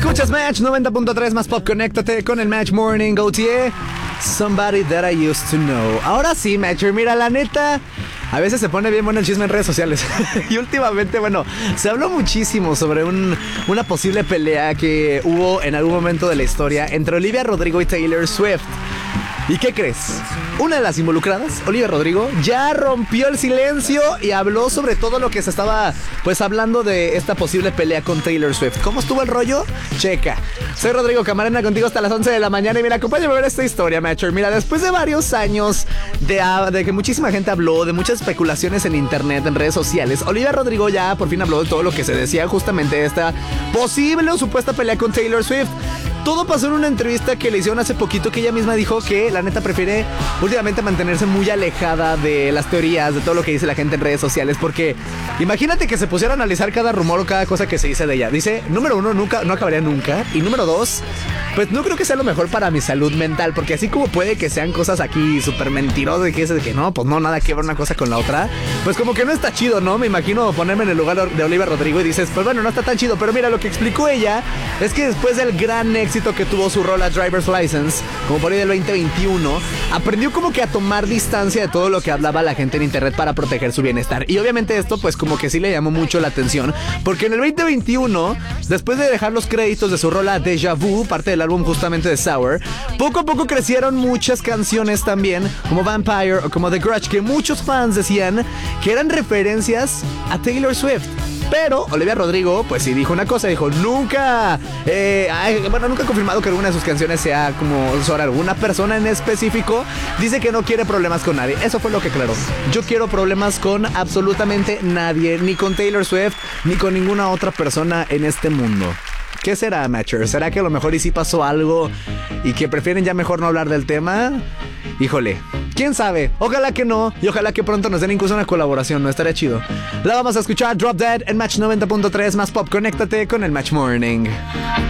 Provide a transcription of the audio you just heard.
Escuchas Match 90.3 más pop. Conéctate con el Match Morning. Gautier, Somebody That I Used to Know. Ahora sí, Matcher, mira, la neta, a veces se pone bien bueno el chisme en redes sociales. Y últimamente, bueno, se habló muchísimo sobre una posible pelea que hubo en algún momento de la historia entre Olivia Rodrigo y Taylor Swift. ¿Y qué crees? Una de las involucradas, Olivia Rodrigo, ya rompió el silencio y habló sobre todo lo que se estaba, pues, hablando de esta posible pelea con Taylor Swift. ¿Cómo estuvo el rollo? Checa. Soy Rodrigo Camarena, contigo hasta las 11 de la mañana. Y mira, acompáñame a ver esta historia, Matcher. Mira, después de varios años de que muchísima gente habló, de muchas especulaciones en internet, en redes sociales, Olivia Rodrigo ya por fin habló de todo lo que se decía justamente de esta posible o supuesta pelea con Taylor Swift. Todo pasó en una entrevista que le hicieron hace poquito, que ella misma dijo que la neta prefiere últimamente mantenerse muy alejada de las teorías, de todo lo que dice la gente en redes sociales, porque imagínate que se pusiera a analizar cada rumor o cada cosa que se dice de ella. Dice, número uno, no acabaría nunca, y número dos, pues no creo que sea lo mejor para mi salud mental, porque así como puede que sean cosas aquí súper mentirosas, de que es de que no, pues no, nada que ver una cosa con la otra, pues como que no está chido, ¿no? Me imagino ponerme en el lugar de Olivia Rodrigo y dices, pues bueno, no está tan chido, pero mira, lo que explicó ella es que después del gran éxito que tuvo su rola Driver's License, como por ahí del 2021, aprendió como que a tomar distancia de todo lo que hablaba la gente en internet para proteger su bienestar. Y obviamente esto pues como que sí le llamó mucho la atención, porque en el 2021, después de dejar los créditos de su rola Deja Vu, parte del álbum justamente de Sour, poco a poco crecieron muchas canciones también, como Vampire o como The Grudge, que muchos fans decían que eran referencias a Taylor Swift. Pero Olivia Rodrigo, pues sí dijo una cosa, dijo, nunca ha confirmado que alguna de sus canciones sea como sobre alguna persona en específico. Dice que no quiere problemas con nadie. Eso fue lo que aclaró. Yo quiero problemas con absolutamente nadie, ni con Taylor Swift, ni con ninguna otra persona en este mundo. ¿Qué será, Matcher? ¿Será que a lo mejor y sí pasó algo y que prefieren ya mejor no hablar del tema? Híjole, quién sabe, ojalá que no, y ojalá que pronto nos den incluso una colaboración, ¿no? Estaría chido. La vamos a escuchar, Drop Dead en Match 90.3 más pop. Conéctate con el Match Morning.